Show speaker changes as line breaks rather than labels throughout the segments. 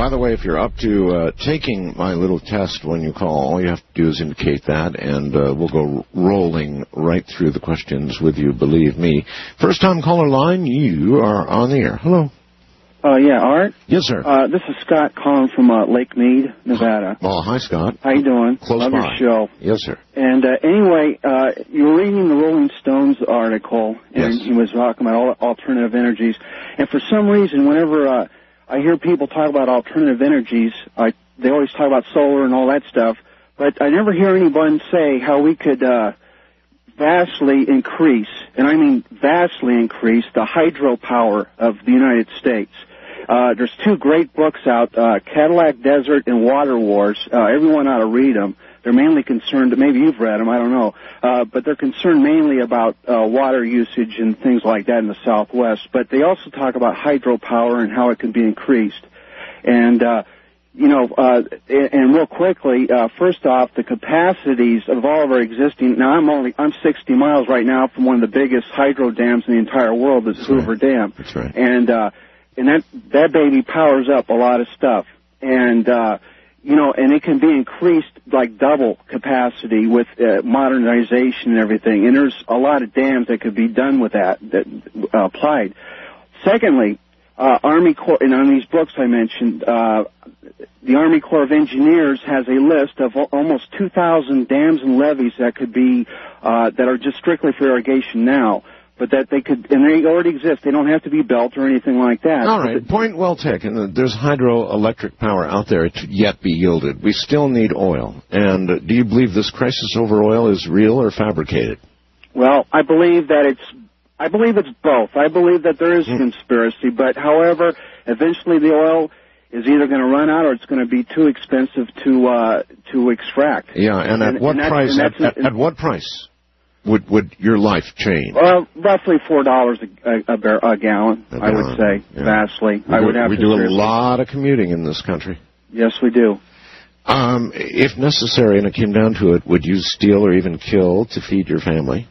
By the way, if you're up to taking my little test when you call, all you have to do is indicate that, and we'll go rolling right through the questions with you, believe me. First-time caller line, you are on the air. Hello.
Yeah, Art?
Yes, sir.
This is Scott calling from Lake Mead, Nevada.
Well, hi, Scott.
How you doing?
Close
Love
by.
your show.
Yes, sir.
And anyway, you were reading the Rolling Stones article, and
Yes.
he was talking about all alternative energies. And for some reason, whenever I hear people talk about alternative energies, they always talk about solar and all that stuff, but I never hear anyone say how we could vastly increase, and I mean vastly increase, the hydropower of the United States. There's two great books out, Cadillac Desert and Water Wars. Everyone ought to read them. They're mainly concerned, maybe you've read them, I don't know, but they're concerned mainly about water usage and things like that in the Southwest. But they also talk about hydropower and how it can be increased. And, and real quickly, first off, the capacities of all of our existing, now I'm 60 miles right now from one of the biggest hydro dams in the entire world, the Hoover Dam.
That's right.
And that baby powers up a lot of stuff. And, and it can be increased like double capacity with modernization and everything. And there's a lot of dams that could be done with that applied. Secondly, Army Corps, and on these books I mentioned, the Army Corps of Engineers has a list of almost 2,000 dams and levees that could be, that are just strictly for irrigation now. But that they could, and they already exist. They don't have to be built or anything like that.
All right, point well taken. There's hydroelectric power out there to yet be yielded. We still need oil. And do you believe this crisis over oil is real or fabricated?
Well, I believe it's both. I believe that there is a conspiracy, but however, eventually the oil is either going to run out or it's going to be too expensive to extract.
Yeah, and at what price? At what price would your life change?
Well, roughly $4 a gallon, I would say, vastly.
We do a lot of commuting in this country.
Yes, we do.
If necessary, and it came down to it, would you steal or even kill to feed your family?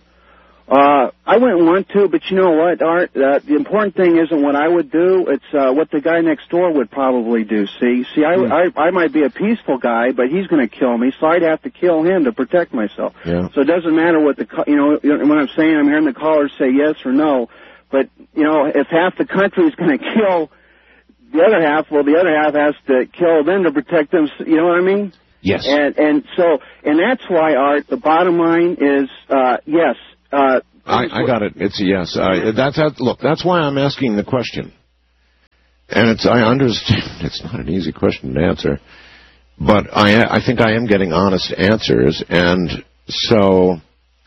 I wouldn't want to, but you know what, Art? The important thing isn't what I would do. It's what the guy next door would probably do. See, I might be a peaceful guy, but he's going to kill me, so I'd have to kill him to protect myself.
Yeah.
So it doesn't matter what when I'm saying, I'm hearing the callers say yes or no, but, if half the country is going to kill the other half, well, the other half has to kill them to protect them, you know what I mean?
Yes.
And that's why, Art, the bottom line is, yes.
I got it. It's a yes. Look, that's why I'm asking the question. And I understand it's not an easy question to answer, but I think I am getting honest answers. And so,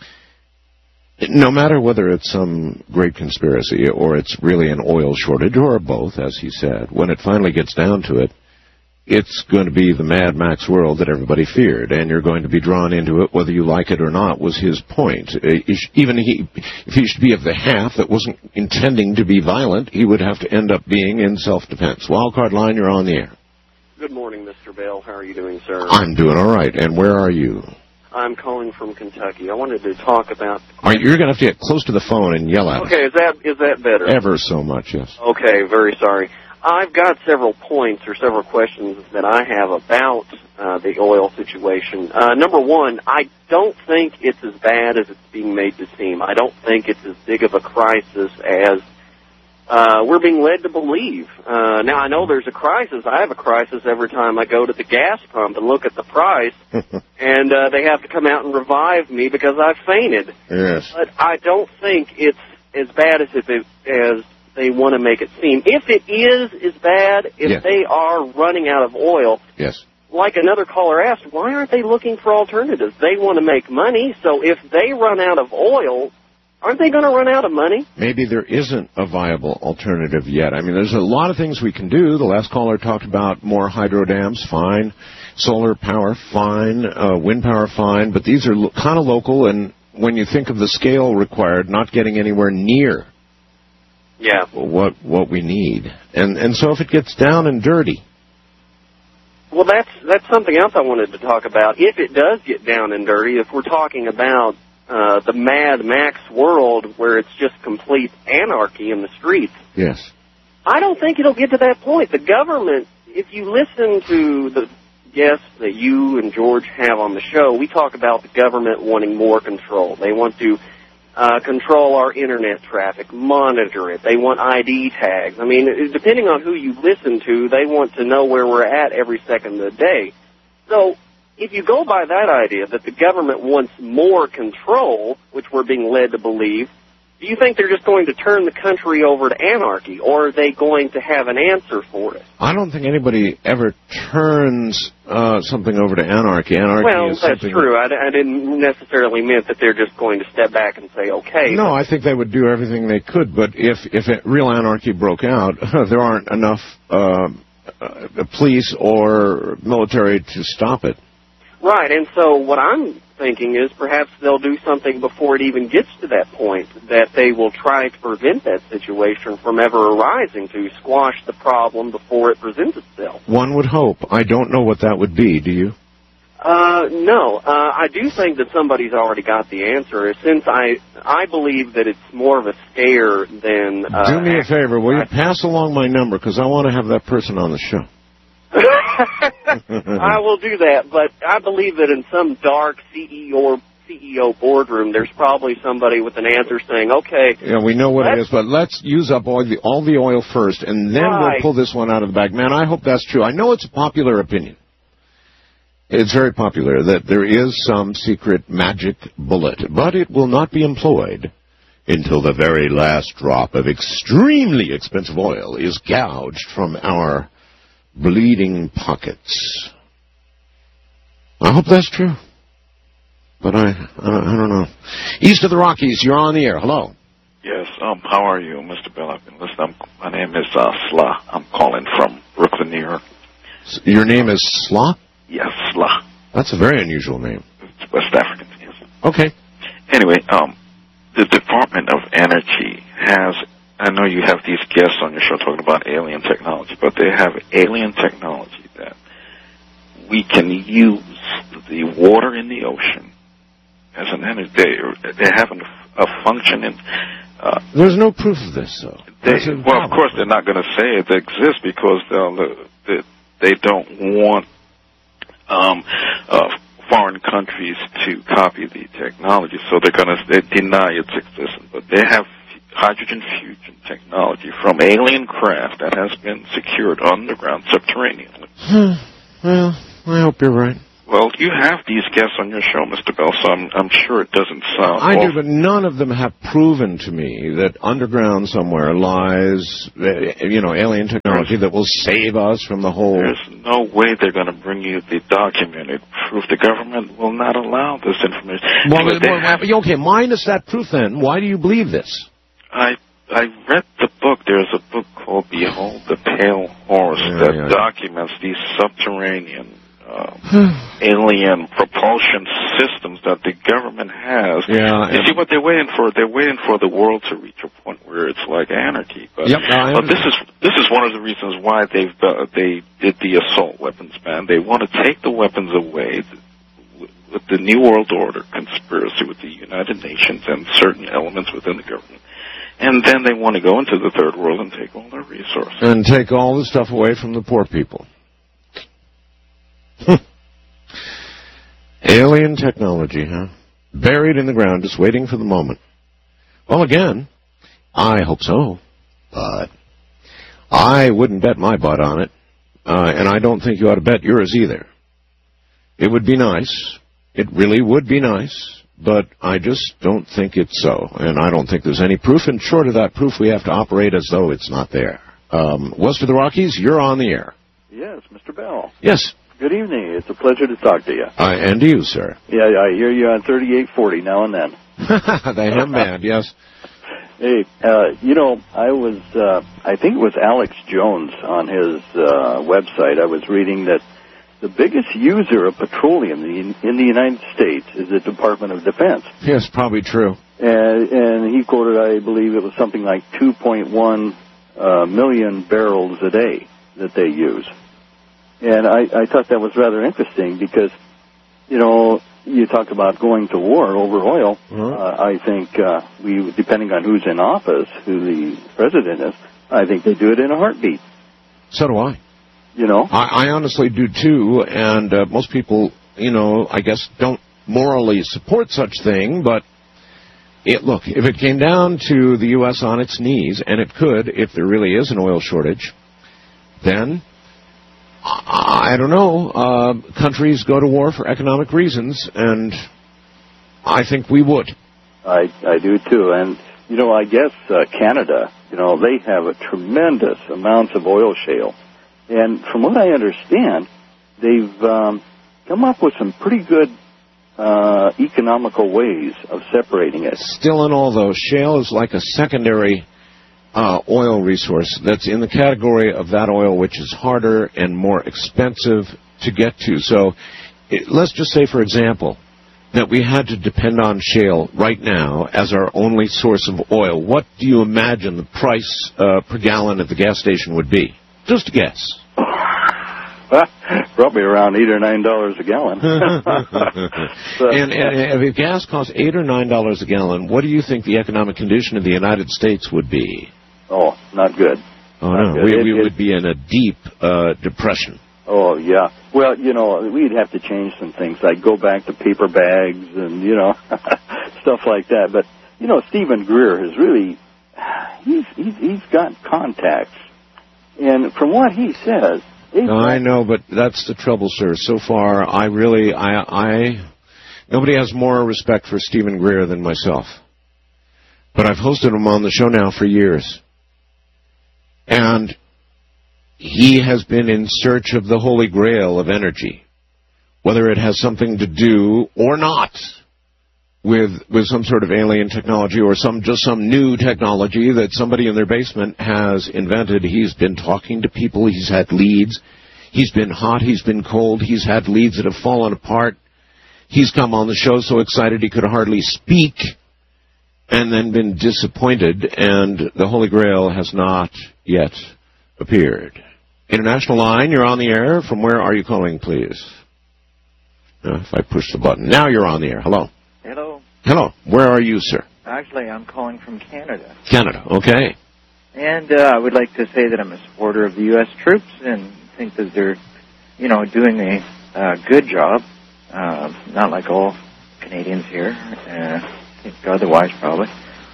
no matter whether it's some great conspiracy or it's really an oil shortage or both, as he said, when it finally gets down to it, it's going to be the Mad Max world that everybody feared, and you're going to be drawn into it whether you like it or not, was his point. Even if he should be of the half that wasn't intending to be violent, he would have to end up being in self-defense. Wildcard line, you're on the air.
Good morning, Mr. Bell. How are you doing, sir?
I'm doing all right. And where are you?
I'm calling from Kentucky. I wanted to talk about...
All right, you're going to have to get close to the phone and yell at us.
Okay, is that better?
Ever so much, yes.
Okay, very sorry. I've got several points or several questions that I have about the oil situation. Number one, I don't think it's as bad as it's being made to seem. I don't think it's as big of a crisis as we're being led to believe. Now, I know there's a crisis. I have a crisis every time I go to the gas pump and look at the price, and they have to come out and revive me because I've fainted.
Yes.
But I don't think it's as bad as they want to make it seem. If it is as bad, if they are running out of oil, like another caller asked, why aren't they looking for alternatives? They want to make money, so if they run out of oil, aren't they going to run out of money?
Maybe there isn't a viable alternative yet. I mean, there's a lot of things we can do. The last caller talked about more hydro dams, fine. Solar power, fine. Wind power, fine. But these are kind of local, and when you think of the scale required, not getting anywhere near what we need. And so if it gets down and dirty.
Well, that's something else I wanted to talk about. If it does get down and dirty, if we're talking about the Mad Max world where it's just complete anarchy in the streets.
Yes.
I don't think it'll get to that point. The government if you listen to the guests that you and George have on the show, we talk about the government wanting more control. They want to control our internet traffic, monitor it. They want ID tags. I mean, depending on who you listen to, they want to know where we're at every second of the day. So if you go by that idea that the government wants more control, which we're being led to believe, do you think they're just going to turn the country over to anarchy, or are they going to have an answer for it?
I don't think anybody ever turns something over to anarchy.
Well, that's true. I didn't necessarily mean that they're just going to step back and say, okay.
No, I think they would do everything they could, but if real anarchy broke out, there aren't enough police or military to stop it.
Right, and so what I'm thinking is perhaps they'll do something before it even gets to that point, that they will try to prevent that situation from ever arising, to squash the problem before it presents itself.
One would hope. I don't know what that would be, do you?
No. I do think that somebody's already got the answer, since I believe that it's more of a scare than...
do me a favor, will you pass along my number, because I want to have that person on the show.
I will do that, but I believe that in some dark CEO boardroom, there's probably somebody with an answer saying, okay...
Yeah, we know what it is, but let's use up all the oil first, and then we'll pull this one out of the bag. Man, I hope that's true. I know it's a popular opinion. It's very popular that there is some secret magic bullet, but it will not be employed until the very last drop of extremely expensive oil is gouged from our bleeding pockets. I hope that's true. But I don't know. East of the Rockies, you're on the air. Hello.
Yes, how are you, Mr. Bell? I've been listening. My name is Sla. I'm calling from Brooklyn, New York.
Your name is Sla?
Yes, Sla.
That's a very unusual name.
It's West African, yes.
Okay.
Anyway, the Department of Energy has... I know you have these guests on your show talking about alien technology, but they have alien technology that we can use the water in the ocean as an energy. They have a function in...
There's no proof of this, though.
Well, of course, they're not going to say it exists because they don't want foreign countries to copy the technology, so they deny its existence. But they have hydrogen fusion technology from alien craft that has been secured underground subterraneously.
Well, I hope you're right.
Well, you have these guests on your show, Mr. Bell, so I'm sure it doesn't sound
I do, but none of them have proven to me that underground somewhere lies, alien technology that will save us from the whole...
There's no way they're going to bring you the documented proof. The government will not allow this information.
Well, okay, minus that proof then. Why do you believe this?
I read the book. There's a book called Behold the Pale Horse that documents these subterranean alien propulsion systems that the government has.
Yeah,
you see what they're waiting for? They're waiting for the world to reach a point where it's like anarchy. But, but this is one of the reasons why they did the assault weapons ban. They want to take the weapons away with the New World Order conspiracy with the United Nations and certain elements within the government. And then they want to go into the third world and take all their resources.
And take all the stuff away from the poor people. Alien technology, huh? Buried in the ground, just waiting for the moment. Well, again, I hope so. But I wouldn't bet my butt on it. And I don't think you ought to bet yours either. It would be nice. It really would be nice. But I just don't think it's so. And I don't think there's any proof. And short of that proof, we have to operate as though it's not there. West of the Rockies, you're on the air.
Yes, Mr. Bell.
Yes.
Good evening. It's a pleasure to talk to you.
And to you, sir.
Yeah, I hear you on 3840 now and then.
The ham band, yes.
Hey, I was, I think it was Alex Jones on his website. I was reading that the biggest user of petroleum in the United States is the Department of Defense.
Yes, probably true.
And he quoted, I believe it was something like 2.1 million barrels a day that they use. And I thought that was rather interesting because, you talk about going to war over oil. I think depending on who's in office, who the president is, I think they do it in a heartbeat.
So do I.
You know?
I honestly do, too, and most people, I guess don't morally support such thing, but look, if it came down to the U.S. on its knees, and it could if there really is an oil shortage, then, I don't know, countries go to war for economic reasons, and I think we would.
I do, too, and, I guess Canada, they have a tremendous amounts of oil shale, and from what I understand, they've come up with some pretty good economical ways of separating it.
Still in all, though, shale is like a secondary oil resource that's in the category of that oil which is harder and more expensive to get to. So let's just say, for example, that we had to depend on shale right now as our only source of oil. What do you imagine the price per gallon at the gas station would be? Just a guess.
Probably around $8 or $9 a gallon.
And if gas costs $8 or $9 a gallon, what do you think the economic condition of the United States would be?
Oh, not good.
Oh, no. We would be in a deep depression.
Oh, yeah. Well, we'd have to change some things, like go back to paper bags and, stuff like that. But, Stephen Greer has really, he's got contacts. And from what he says,
I know, but that's the trouble, sir. So far, nobody has more respect for Stephen Greer than myself. But I've hosted him on the show now for years. And he has been in search of the Holy Grail of energy, whether it has something to do or not with some sort of alien technology or just some new technology that somebody in their basement has invented. He's been talking to people. He's had leads. He's been hot. He's been cold. He's had leads that have fallen apart. He's come on the show so excited he could hardly speak and then been disappointed, and the Holy Grail has not yet appeared. International line, you're on the air. From where are you calling, please? If I push the button. Now you're on the air. Hello.
Hello.
Hello. Where are you, sir?
Actually, I'm calling from Canada.
Canada, okay.
And I would like to say that I'm a supporter of the U.S. troops and think that they're, doing a good job. Not like all Canadians here. Think otherwise, probably.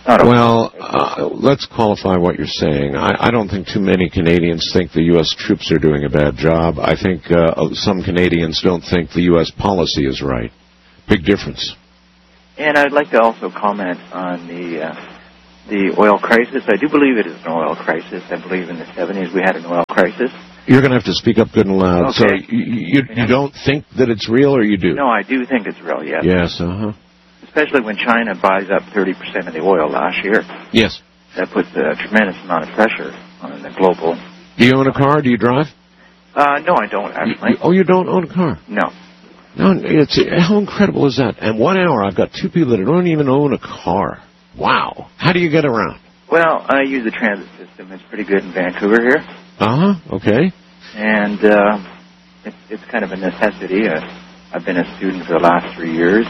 Let's qualify what you're saying. I don't think too many Canadians think the U.S. troops are doing a bad job. I think some Canadians don't think the U.S. policy is right. Big difference.
And I'd like to also comment on the oil crisis. I do believe it is an oil crisis. I believe in the 70s we had an oil crisis.
You're going to have to speak up good and loud.
Okay.
So you don't think that it's real, or you do?
No, I do think it's real, yes.
Yes, uh-huh.
Especially when China buys up 30% of the oil last year.
Yes.
That puts a tremendous amount of pressure on the global...
Do you own a car? Do you drive?
No, I don't, actually.
You don't own a car?
No.
No, how incredible is that? And 1 hour, I've got two people that don't even own a car. Wow. How do you get around?
Well, I use the transit system. It's pretty good in Vancouver here.
Uh-huh, okay.
And it's kind of a necessity. I've been a student for the last 3 years.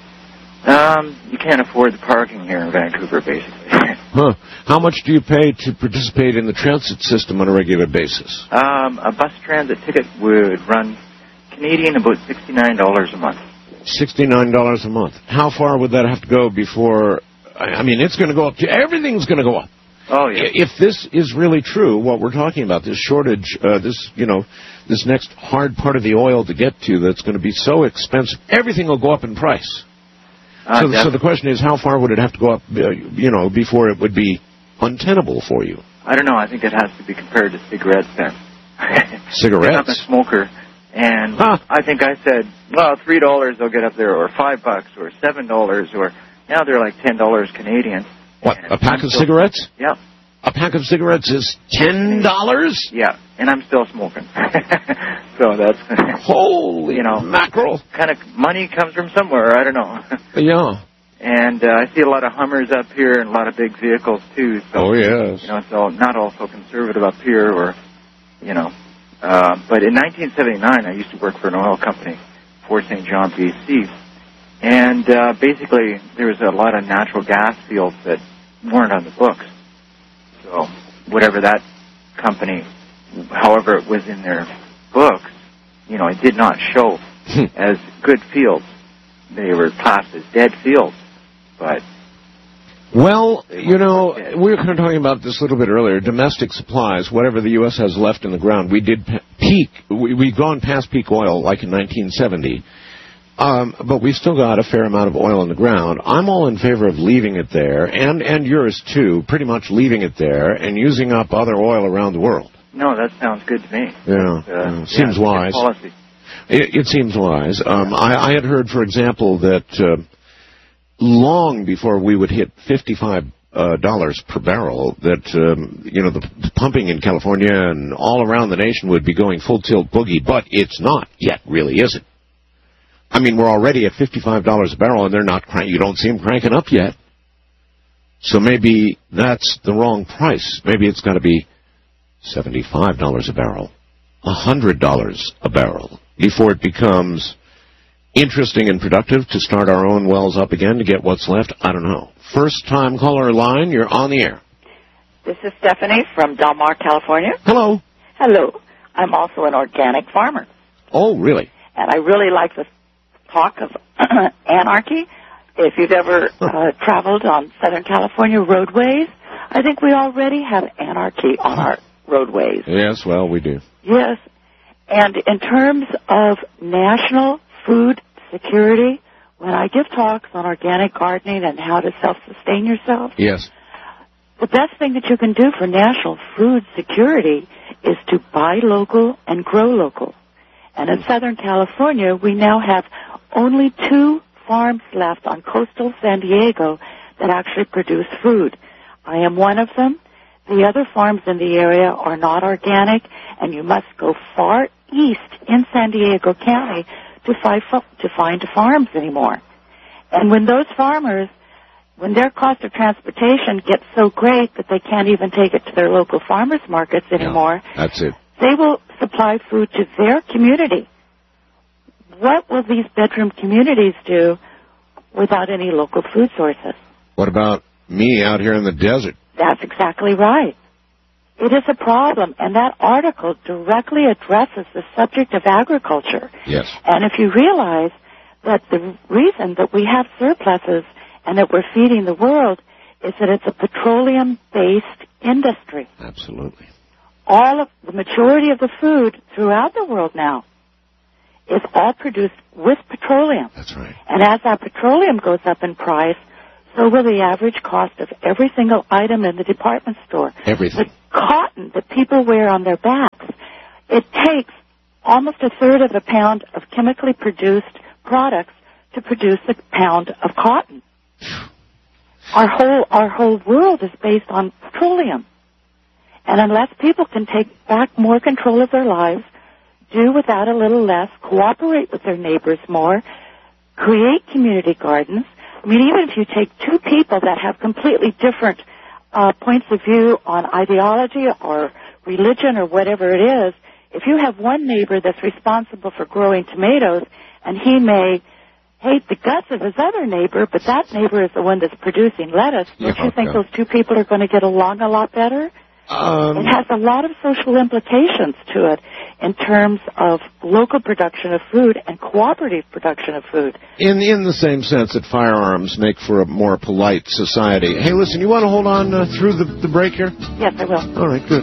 You can't afford the parking here in Vancouver, basically.
Huh. How much do you pay to participate in the transit system on a regular basis?
A bus transit ticket would run Canadian about $69 a month.
$69 a month. How far would that have to go before... it's going to go up to... Everything's going to go up.
Oh, yeah.
If this is really true, what we're talking about, this shortage, this next hard part of the oil to get to that's going to be so expensive, everything will go up in price. So the question is, how far would it have to go up, before it would be untenable for you?
I don't know. I think it has to be compared to cigarettes then.
Cigarettes?
I'm a smoker, and I think I said, well, $3 they'll get up there, or $5, or $7, or now they're like $10 Canadian.
What, a pack of cigarettes?
Yeah.
A pack of cigarettes is $10?
Yeah, and I'm still smoking. So that's...
Holy mackerel.
Kind of money comes from somewhere, I don't know.
Yeah.
And I see a lot of Hummers up here and a lot of big vehicles, too. So,
oh, yes.
So not all so conservative up here, or, But in 1979, I used to work for an oil company, Fort St. John, B.C., and basically there was a lot of natural gas fields that weren't on the books. So whatever that company, however it was in their it did not show as good fields. They were classed as dead fields, but...
Well, we were kind of talking about this a little bit earlier. Domestic supplies, whatever the U.S. has left in the ground, we did peak. We've gone past peak oil like in 1970, but we've still got a fair amount of oil in the ground. I'm all in favor of leaving it there, and yours too, pretty much leaving it there and using up other oil around the world.
No, that sounds good to me.
Yeah, seems wise.
Policy.
It seems wise. I had heard, for example, that... long before we would hit $55 per barrel, that the pumping in California and all around the nation would be going full tilt boogie, but it's not yet, really, is it? I mean, we're already at $55 a barrel, and they're not. You don't see them cranking up yet. So maybe that's the wrong price. Maybe it's got to be $75 a barrel, $100 a barrel before it becomes interesting and productive to start our own wells up again to get what's left. I don't know. First-time caller line, you're on the air.
This is Stephanie from Del Mar, California.
Hello.
Hello. I'm also an organic farmer.
Oh, really?
And I really like the talk of anarchy. If you've ever traveled on Southern California roadways, I think we already have anarchy on our roadways.
Yes, well, we do.
Yes. And in terms of national food security, when I give talks on organic gardening and how to self-sustain yourself,
yes,
the best thing that you can do for national food security is to buy local and grow local. And in Southern California, we now have only 2 farms left on coastal San Diego that actually produce food. I am one of them. The other farms in the area are not organic, and you must go far east in San Diego County to find farms anymore. And when those farmers, when their cost of transportation gets so great that they can't even take it to their local farmers markets anymore,
that's it.
They will supply food to their community. What will these bedroom communities do without any local food sources?
What about me out here in the desert?
That's exactly right. It is a problem, and that article directly addresses the subject of agriculture.
Yes.
And if you realize that the reason that we have surpluses and that we're feeding the world is that it's a petroleum-based industry.
Absolutely.
The majority of the food throughout the world now is all produced with petroleum.
That's right.
And as that petroleum goes up in price, so will the average cost of every single item in the department store.
Everything.
The cotton that people wear on their backs, it takes almost 1/3 of a pound of chemically produced products to produce a pound of cotton. Our whole world is based on petroleum. And unless people can take back more control of their lives, do without a little less, cooperate with their neighbors more, create community gardens. I mean, even if you take 2 people that have completely different points of view on ideology or religion or whatever it is, if you have one neighbor that's responsible for growing tomatoes and he may hate the guts of his other neighbor, but that neighbor is the one that's producing lettuce, don't you think those 2 people are going to get along a lot better? It has a lot of social implications to it in terms of local production of food and cooperative production of food.
In the same sense that firearms make for a more polite society. Hey, listen, you want to hold on through the break here?
Yes, I will.
All right, good.